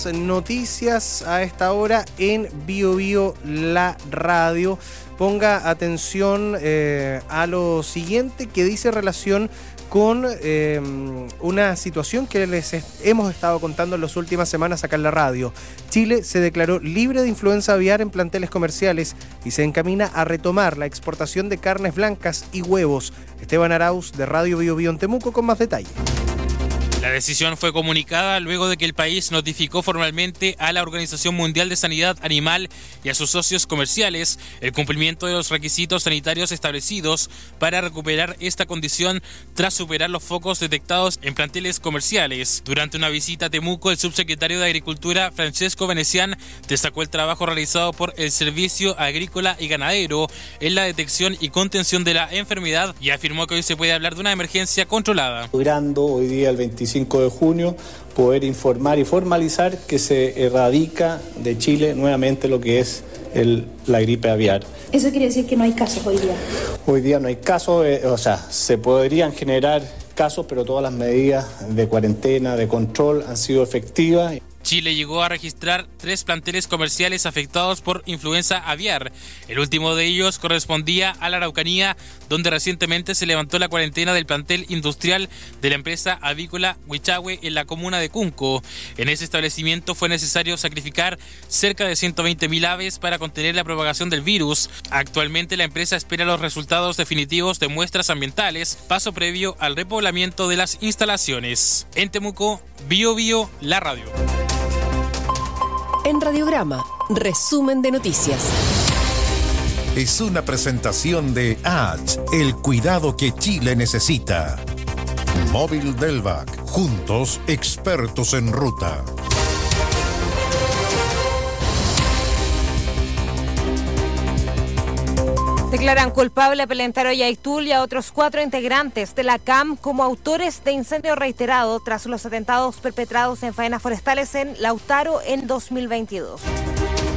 últimas noticias a esta hora en Bio Bio, la radio. Ponga atención a lo siguiente que dice relación con una situación que les hemos estado contando en las últimas semanas acá en la radio. Chile se declaró libre de influenza aviar en planteles comerciales y se encamina a retomar la exportación de carnes blancas y huevos. Esteban Arauz, de Radio Bio Bio en Temuco, con más detalle. La decisión fue comunicada luego de que el país notificó formalmente a la Organización Mundial de Sanidad Animal y a sus socios comerciales el cumplimiento de los requisitos sanitarios establecidos para recuperar esta condición tras superar los focos detectados en planteles comerciales. Durante una visita a Temuco, el subsecretario de Agricultura, Francesco Venecián, destacó el trabajo realizado por el Servicio Agrícola y Ganadero en la detección y contención de la enfermedad y afirmó que hoy se puede hablar de una emergencia controlada. Logrando hoy día el 25 de junio poder informar y formalizar que se erradica de Chile nuevamente lo que es la gripe aviar. ¿Eso quiere decir que no hay casos hoy día? Hoy día no hay casos, se podrían generar casos, pero todas las medidas de cuarentena, de control han sido efectivas. Chile llegó a registrar 3 planteles comerciales afectados por influenza aviar. El último de ellos correspondía a la Araucanía, donde recientemente se levantó la cuarentena del plantel industrial de la empresa avícola Huichahue en la comuna de Cunco. En ese establecimiento fue necesario sacrificar cerca de 120.000 aves para contener la propagación del virus. Actualmente la empresa espera los resultados definitivos de muestras ambientales, paso previo al repoblamiento de las instalaciones. En Temuco, Bio Bio, la radio. En Radiograma, resumen de noticias. Es una presentación de ATS, el cuidado que Chile necesita. Móvil Delvac, juntos expertos en ruta. Declaran culpable a Pelentaro Yaitul y a otros 4 integrantes de la CAM como autores de incendio reiterado tras los atentados perpetrados en faenas forestales en Lautaro en 2022.